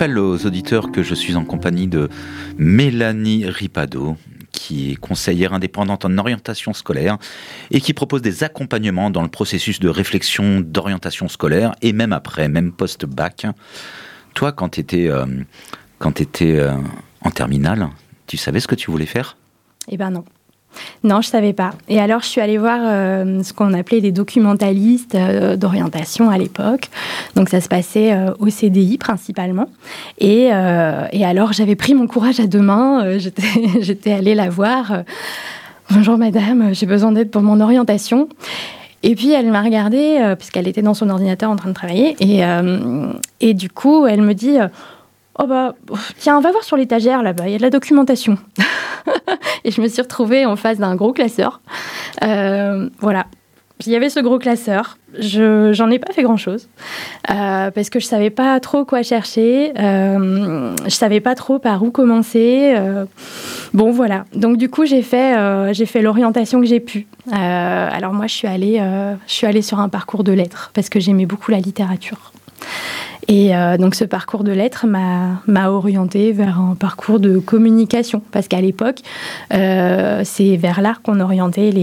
rappelle aux auditeurs que je suis en compagnie de Mélanie Ripado, qui est conseillère indépendante en orientation scolaire et qui propose des accompagnements dans le processus de réflexion d'orientation scolaire et même après, même post-bac. Toi, quand tu étais en terminale, tu savais ce que tu voulais faire ? Eh ben non. Non, je ne savais pas. Et alors, je suis allée voir ce qu'on appelait des documentalistes d'orientation à l'époque. Donc, ça se passait au CDI principalement. Et alors, j'avais pris mon courage à deux mains. J'étais allée la voir. Bonjour madame, j'ai besoin d'aide pour mon orientation. Et puis, elle m'a regardée, puisqu'elle était dans son ordinateur en train de travailler. Et du coup, elle me dit... Oh bah, tiens, on va voir sur l'étagère, là-bas, il y a de la documentation. Et je me suis retrouvée en face d'un gros classeur. Voilà. Puis il y avait ce gros classeur. J'en ai pas fait grand-chose. Parce que je savais pas trop quoi chercher. Je savais pas trop par où commencer. Bon, voilà. Donc, du coup, j'ai fait l'orientation que j'ai pu. Alors, moi, je suis allée sur un parcours de lettres parce que j'aimais beaucoup la littérature. Et donc, ce parcours de lettres m'a orientée vers un parcours de communication. Parce qu'à l'époque, c'est vers l'art qu'on orientait